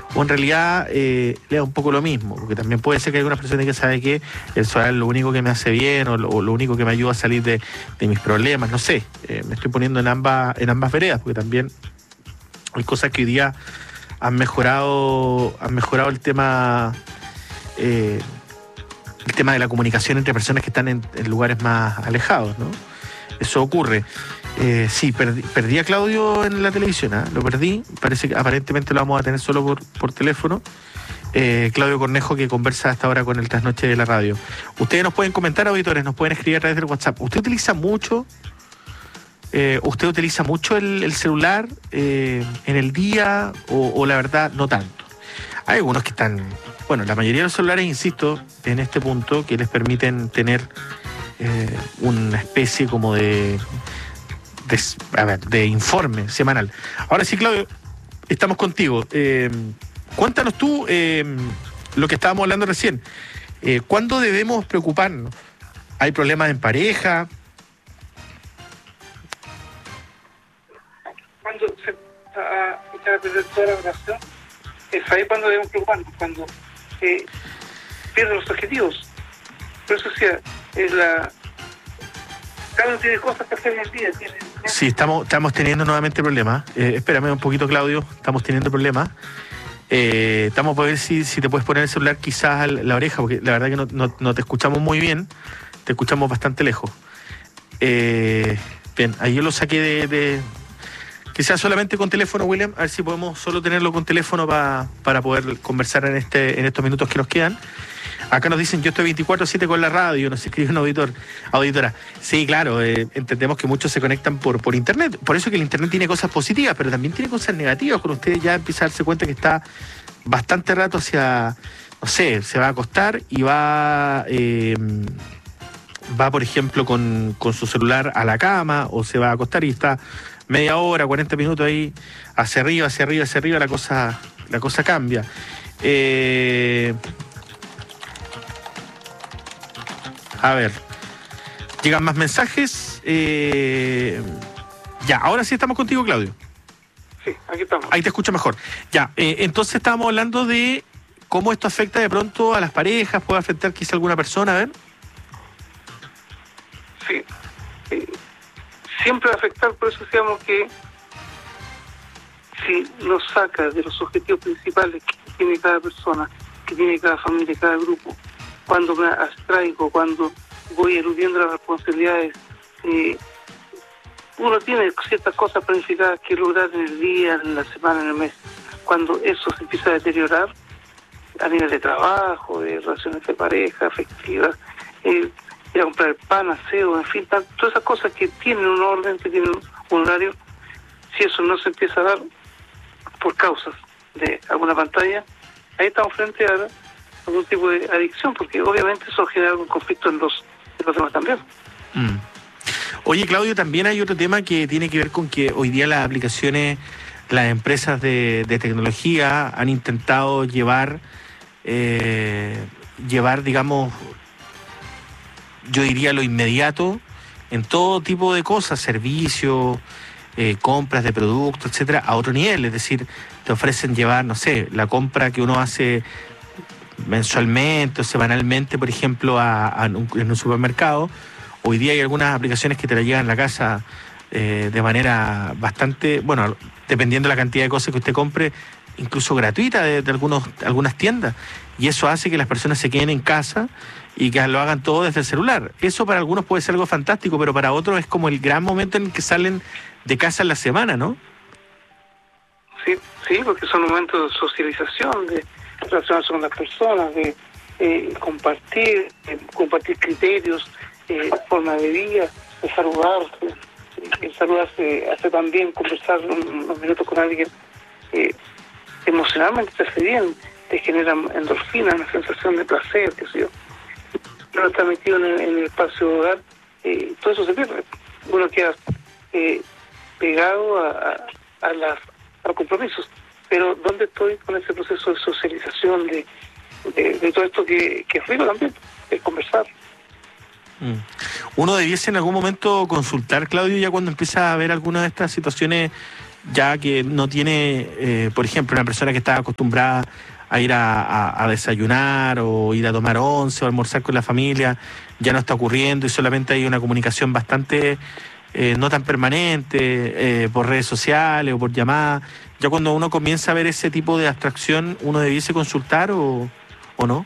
o en realidad le da un poco lo mismo, porque también puede ser que hay algunas personas que saben que el celular es lo único que me hace bien o lo único que me ayuda a salir de mis problemas, no sé, me estoy poniendo en ambas veredas, porque también hay cosas que hoy día han mejorado el tema de la comunicación entre personas que están en lugares más alejados, ¿no? Eso ocurre. Sí, perdí a Claudio en la televisión, ¿eh? Lo perdí, parece que aparentemente lo vamos a tener solo por teléfono. Claudio Cornejo, que conversa hasta ahora con el Trasnoche de la radio. Ustedes nos pueden comentar, auditores, nos pueden escribir a través del WhatsApp. ¿Usted utiliza mucho el celular en el día o la verdad no tanto? Hay algunos que están, bueno, la mayoría de los celulares, insisto, en este punto, que les permiten tener una especie como de informe semanal. Ahora sí, Claudio, estamos contigo. Cuéntanos tú lo que estábamos hablando recién. ¿Cuándo debemos preocuparnos? ¿Hay problemas en pareja? Cuando se echar a perder toda la relación, es ahí cuando debemos preocuparnos, cuando pierden los objetivos. Por eso decía, cada uno tiene cosas que hacer en el día. Sí, estamos teniendo nuevamente problemas. Espérame un poquito, Claudio. Estamos teniendo problemas. Estamos para ver si te puedes poner el celular quizás a la oreja, porque la verdad que no te escuchamos muy bien. Te escuchamos bastante lejos. Bien, ahí yo lo saqué de que sea solamente con teléfono, William. A ver si podemos solo tenerlo con teléfono para poder conversar en estos minutos que nos quedan. Acá nos dicen, yo estoy 24/7 con la radio, nos escribe un auditora. Sí, claro, entendemos que muchos se conectan por internet. Por eso que el internet tiene cosas positivas, pero también tiene cosas negativas. Cuando usted ya empieza a darse cuenta que está bastante rato hacia, no sé, se va a acostar y va, por ejemplo, con su celular a la cama, o se va a acostar y está media hora, 40 minutos ahí, hacia arriba, la cosa cambia. A ver, llegan más mensajes. Ya, ahora sí estamos contigo, Claudio. Sí, aquí estamos. Ahí te escucho mejor. Ya, entonces estábamos hablando de cómo esto afecta de pronto a las parejas, puede afectar quizá a alguna persona, a ver. Sí, siempre va a afectar, por eso decíamos que si nos saca de los objetivos principales que tiene cada persona, que tiene cada familia, cada grupo, cuando me abstraigo, cuando voy eludiendo las responsabilidades, uno tiene ciertas cosas planificadas que lograr en el día, en la semana, en el mes. Cuando eso se empieza a deteriorar a nivel de trabajo, de relaciones de pareja, afectivas, ir a comprar pan, aseo, en fin, todas esas cosas que tienen un orden, que tienen un horario, si eso no se empieza a dar por causas de alguna pantalla, ahí estamos frente a algún tipo de adicción, porque obviamente eso genera algún conflicto en los demás también. Oye, Claudio, también hay otro tema que tiene que ver con que hoy día las aplicaciones, las empresas de tecnología han intentado llevar, digamos, yo diría lo inmediato en todo tipo de cosas, servicios, compras de productos, etcétera, a otro nivel. Es decir, te ofrecen llevar, no sé, la compra que uno hace mensualmente o semanalmente, por ejemplo, en un supermercado. Hoy día hay algunas aplicaciones que te la llevan a la casa de manera bastante, bueno, dependiendo de la cantidad de cosas que usted compre, incluso gratuita de algunas tiendas. Y eso hace que las personas se queden en casa y que lo hagan todo desde el celular. Eso para algunos puede ser algo fantástico, pero para otros es como el gran momento en el que salen de casa en la semana, ¿no? Sí, porque son momentos de socialización, de relacionarse con las personas, de compartir criterios, forma de vida, de saludarse. El saludarse hace también conversar unos minutos con alguien, emocionalmente te hace bien, te genera endorfina, una sensación de placer, qué sé yo. Uno está metido en el espacio de hogar, todo eso se pierde. Uno queda pegado a los compromisos. Pero ¿dónde estoy con ese proceso de socialización, de todo esto que es rico también, es conversar? Uno debiese en algún momento consultar, Claudio, ya cuando empieza a ver alguna de estas situaciones ya que no tiene, por ejemplo, una persona que estaba acostumbrada a ir a desayunar o ir a tomar once o almorzar con la familia, ya no está ocurriendo y solamente hay una comunicación bastante no tan permanente por redes sociales o por llamadas. Ya cuando uno comienza a ver ese tipo de abstracción, ¿uno debiese consultar o no?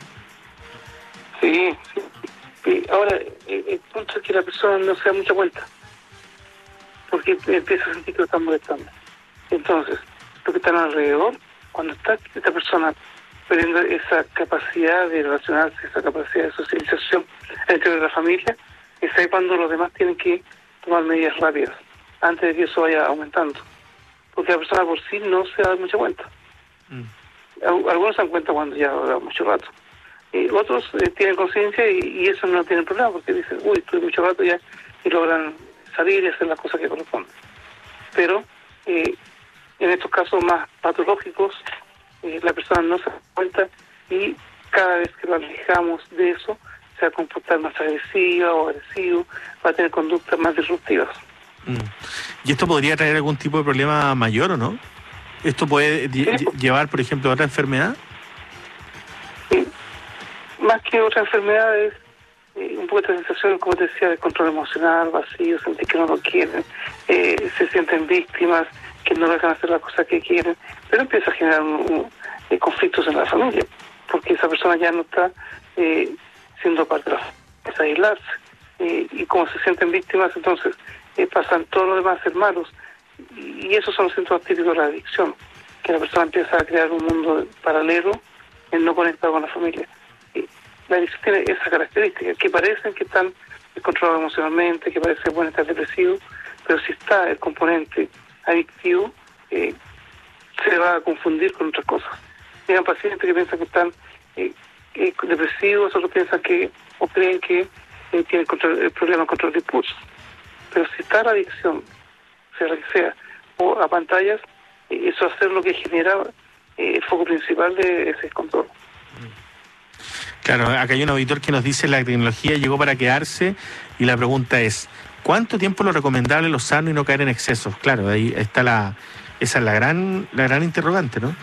Sí, sí. Y ahora, el punto es que la persona no se da mucha cuenta, porque empieza a sentir que lo están molestando. Entonces, lo que están alrededor, cuando está esta persona perdiendo esa capacidad de relacionarse, esa capacidad de socialización entre de la familia, es ahí cuando los demás tienen que tomar medidas rápidas, antes de que eso vaya aumentando. Porque la persona por sí no se da mucha cuenta. Algunos se dan cuenta cuando ya da mucho rato. Otros tienen conciencia y eso no tienen problema, porque dicen, uy, estoy mucho rato ya, y logran salir y hacer las cosas que corresponden. Pero en estos casos más patológicos, la persona no se da cuenta y cada vez que lo alejamos de eso, se va a comportar más agresiva o agresivo, va a tener conductas más disruptivas. ¿Y esto podría traer algún tipo de problema mayor o no? ¿Esto puede llevar, por ejemplo, a otra enfermedad? Sí. Más que otra enfermedad es un poco esta sensación, como te decía, de control emocional, vacío, sentir que no lo quieren, se sienten víctimas, que no dejan hacer las cosas que quieren, pero empieza a generar conflictos en la familia, porque esa persona ya no está siendo parte de la familia, es aislarse, y como se sienten víctimas, entonces pasan todos los demás a ser malos, y esos son los síntomas típicos de la adicción, que la persona empieza a crear un mundo paralelo, no conectado con la familia. La adicción tiene esa característica, que parecen que están controlados emocionalmente, que parece bueno estar depresivo, pero si está el componente adictivo, se va a confundir con otras cosas. Llegan pacientes que piensan que están depresivos, otros piensan que o creen que tienen problemas de control de impulsos. Pero si está la adicción, sea la que sea, o a pantallas, eso va a ser lo que genera el foco principal de ese control. Claro, acá hay un auditor que nos dice la tecnología llegó para quedarse y la pregunta es, ¿cuánto tiempo lo recomendable, lo sano y no caer en excesos? Claro, ahí está esa es la gran interrogante, ¿no?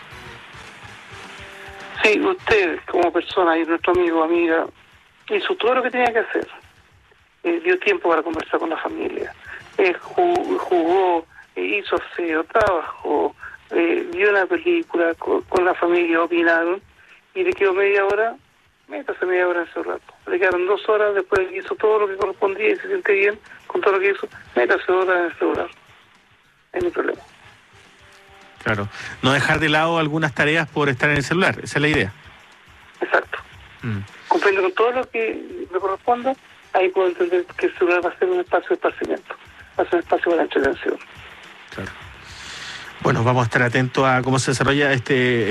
Sí, usted como persona y nuestro amigo, amiga, hizo todo lo que tenía que hacer. Dio tiempo para conversar con la familia, jugó, hizo aseo, trabajó, vio una película con la familia, opinaron, y le quedó media hora, métase media hora en ese rato. Le quedaron 2 horas después de que hizo todo lo que correspondía y se siente bien con todo lo que hizo, métase horas en el celular. No hay problema. Claro, no dejar de lado algunas tareas por estar en el celular, esa es la idea. Exacto. Cumpliendo con todo lo que le corresponda, ahí puedo entender que el celular va a ser un espacio de esparcimiento, va a ser un espacio para entretención. Claro. Bueno, vamos a estar atentos a cómo se desarrolla este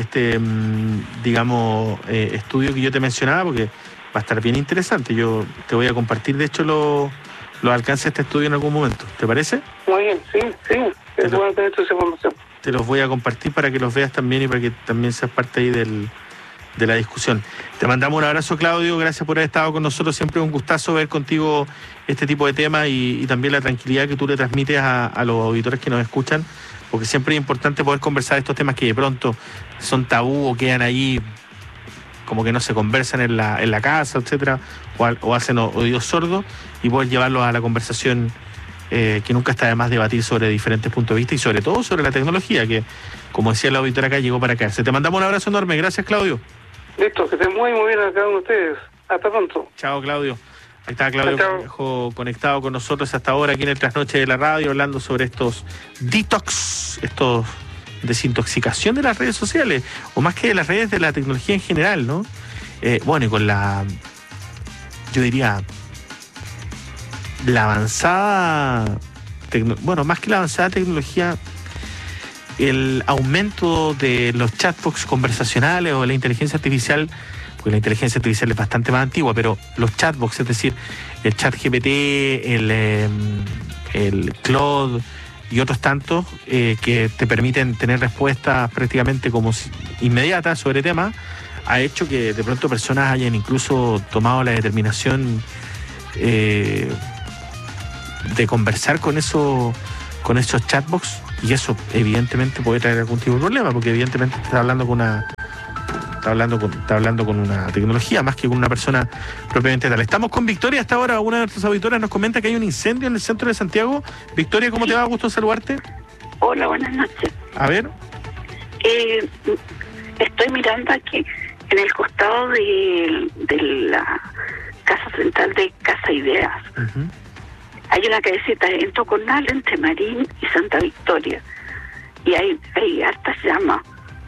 estudio que yo te mencionaba, porque va a estar bien interesante. Yo te voy a compartir, de hecho, los alcances de este estudio en algún momento. ¿Te parece? Muy bien, sí. Es bueno tener toda esa información. Te los voy a compartir para que los veas también y para que también seas parte ahí de la discusión. Te mandamos un abrazo, Claudio. Gracias por haber estado con nosotros. Siempre un gustazo ver contigo este tipo de temas y también la tranquilidad que tú le transmites a los auditores que nos escuchan, porque siempre es importante poder conversar estos temas que de pronto son tabú o quedan ahí como que no se conversan en la casa, etcétera, o hacen oídos sordos, y poder llevarlos a la conversación, que nunca está de más debatir sobre diferentes puntos de vista y sobre todo sobre la tecnología, que, como decía el auditor acá, llegó para quedarse. Te mandamos un abrazo enorme. Gracias, Claudio. Listo, que estén muy bien a cada uno de ustedes. Hasta pronto. Chao, Claudio. Ahí está Claudio Cornejo conectado con nosotros hasta ahora aquí en el Trasnoche de la Radio, hablando sobre estos detox, estos desintoxicación de las redes sociales, o más que de las redes, de la tecnología en general, ¿no? Bueno, y con yo diría, la avanzada, más que la avanzada tecnología, el aumento de los chatbots conversacionales o la inteligencia artificial, porque la inteligencia artificial es bastante más antigua, pero los chatbots, es decir, el ChatGPT, el Claude y otros tantos que te permiten tener respuestas prácticamente como inmediatas sobre temas, ha hecho que de pronto personas hayan incluso tomado la determinación de conversar con esos chatbots Y eso evidentemente puede traer algún tipo de problema, porque evidentemente está hablando con una tecnología más que con una persona propiamente tal. Estamos con Victoria hasta ahora. Una de nuestras auditoras nos comenta que hay un incendio en el centro de Santiago. Victoria, ¿cómo te va? Gusto saludarte. Hola, buenas noches. A ver. Estoy mirando aquí en el costado de la casa central de Casa Ideas. Uh-huh. Hay una callecita en Tocornal entre Marín y Santa Victoria. Y hay hartas llamas.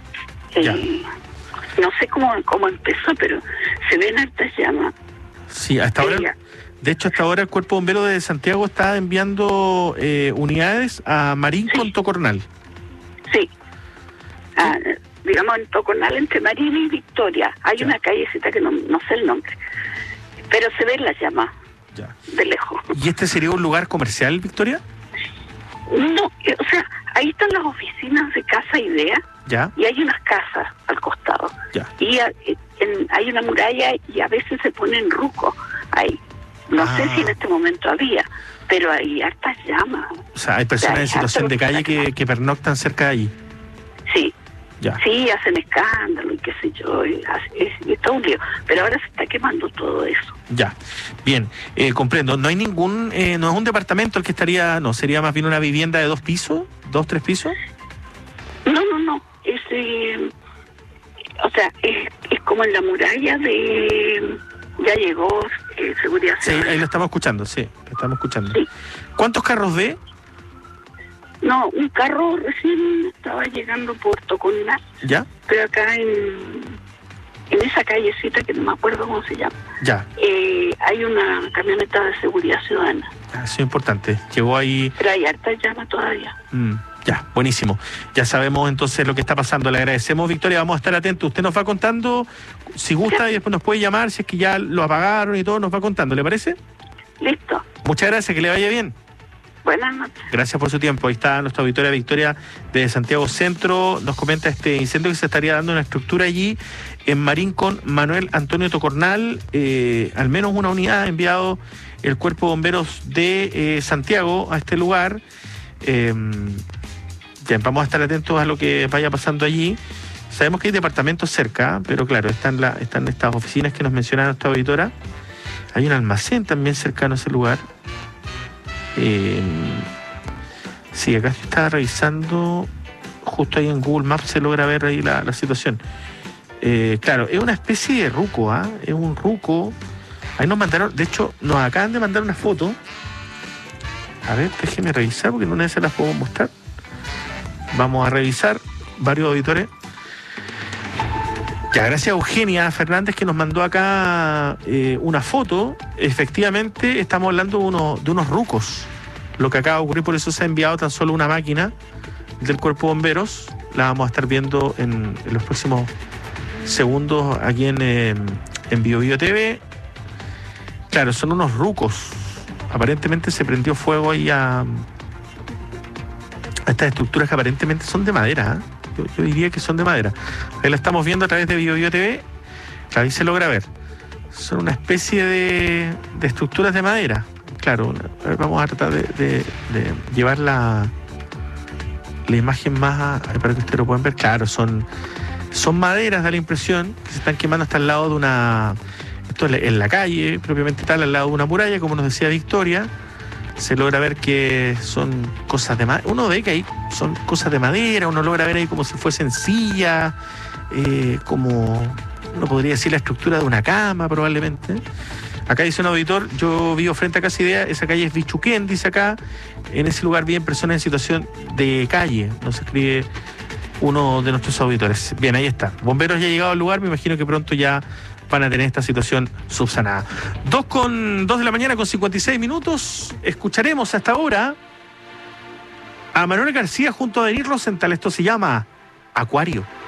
No sé cómo empezó, pero se ven hartas llamas. Sí, hasta ahora. De hecho, hasta ahora el Cuerpo Bombero de Santiago está enviando unidades a Marín con Tocornal. Sí. Digamos en Tocornal entre Marín y Victoria. Hay una callecita que no sé el nombre. Pero se ven las llamas. Ya. De lejos. ¿Y este sería un lugar comercial, Victoria? No, o sea, ahí están las oficinas de Casa Idea. Ya. Y hay unas casas al costado. Ya. Y hay una muralla y a veces se ponen rucos ahí. No sé si en este momento había, pero hay hartas llamas. O sea, hay personas en situación de calle que pernoctan cerca de allí. Sí. Ya. Sí, hacen escándalo y qué sé yo, es todo un lío. Pero ahora se está quemando todo eso. Ya, bien, comprendo. ¿No hay no es un departamento el que estaría, no, sería más bien una vivienda de 2 pisos, 2, 3 pisos? No, es como en la muralla de... Ya llegó seguridad. Sí, ahí lo estamos escuchando, sí, lo estamos escuchando. Sí. ¿Cuántos carros ve? No, un carro recién estaba llegando por Tocornal. ¿Ya? Pero acá en esa callecita que no me acuerdo cómo se llama. Ya. Hay una camioneta de seguridad ciudadana. Eso es importante. Llegó ahí... Pero hay harta llama todavía. Ya, buenísimo. Ya sabemos entonces lo que está pasando. Le agradecemos, Victoria. Vamos a estar atentos. Usted nos va contando, si gusta, y después nos puede llamar, si es que ya lo apagaron y todo, nos va contando. ¿Le parece? Listo. Muchas gracias, que le vaya bien. Buenas noches. Gracias por su tiempo. Ahí está nuestra auditoria Victoria de Santiago Centro. Nos comenta este incendio que se estaría dando en una estructura allí en Marín con Manuel Antonio Tocornal. Al menos una unidad ha enviado el Cuerpo de Bomberos de Santiago a este lugar. Ya, vamos a estar atentos a lo que vaya pasando allí. Sabemos que hay departamentos cerca, pero claro, están estas oficinas que nos menciona nuestra auditora. Hay un almacén también cercano a ese lugar. Sí, acá está revisando, justo ahí en Google Maps se logra ver ahí la situación. Claro, es una especie de ruco, es un ruco. Ahí nos mandaron, de hecho, nos acaban de mandar una foto. A ver, déjenme revisar porque en una de esas las puedo mostrar. Vamos a revisar varios auditores. Ya, gracias a Eugenia Fernández que nos mandó acá una foto. Efectivamente, estamos hablando de unos rucos. Lo que acaba de ocurrir, por eso se ha enviado tan solo una máquina del Cuerpo de Bomberos. La vamos a estar viendo en los próximos segundos aquí en BioBio TV. Claro, son unos rucos. Aparentemente se prendió fuego ahí a estas estructuras que aparentemente son de madera. Yo diría que son de madera. Ahí la estamos viendo a través de BioBio TV. Ahí se logra ver. Son una especie de estructuras de madera. Claro, a ver, vamos a tratar de llevar la imagen más para que ustedes lo puedan ver. Claro, son maderas, da la impresión, que se están quemando hasta el lado de una... Esto es en la calle, propiamente tal, al lado de una muralla, como nos decía Victoria. Se logra ver que son cosas de madera. Uno ve que ahí son cosas de madera, uno logra ver ahí como si fuesen sillas, como uno podría decir la estructura de una cama probablemente. Acá dice un auditor, yo vivo frente a Casa Idea, esa calle es Bichuquén, dice acá. En ese lugar viven personas en situación de calle, nos escribe uno de nuestros auditores. Bien, ahí está. Bomberos ya han llegado al lugar, me imagino que pronto ya van a tener esta situación subsanada. 2 de la mañana con 56 minutos. Escucharemos hasta ahora a Manuel García junto a Denis Rosenthal. Esto se llama Acuario.